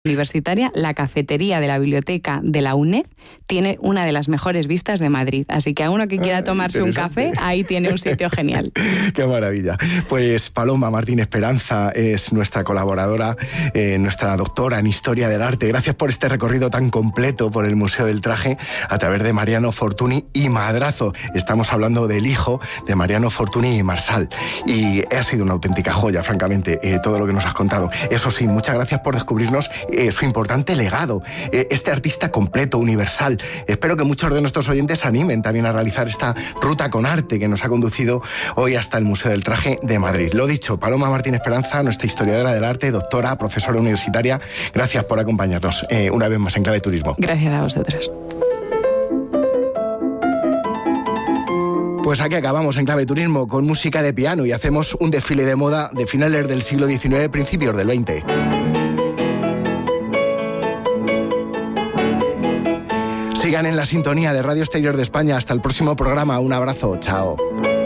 Universitaria, la cafetería de la biblioteca de la UNED tiene una de las mejores vistas de Madrid. Así que a uno que quiera tomarse un café, ahí tiene un sitio genial. ¡Qué maravilla! Pues Paloma Martín Esperanza es nuestra colaboradora, nuestra doctora en Historia del Arte. Gracias por este recorrido tan completo por el Museo del Traje a través de Mariano Fortuny y Madrazo. Estamos hablando del hijo de Mariano Fortuny y Marsal. Y ha sido una auténtica joya, francamente, todo lo que nos has contado. Eso sí, muchas gracias por descubrirnos su importante legado, este artista completo, universal. Espero que muchos de nuestros oyentes se animen también a realizar esta ruta con arte que nos ha conducido hoy hasta el Museo del Traje de Madrid. Lo dicho, Paloma Martín Esperanza, nuestra historiadora del arte, doctora, profesora universitaria, gracias por acompañarnos una vez más en Clave Turismo. Gracias a vosotros. Pues aquí acabamos en Clave Turismo con música de piano y hacemos un desfile de moda de finales del siglo XIX, principios del XX. Sigan en la sintonía de Radio Exterior de España. Hasta el próximo programa. Un abrazo. Chao.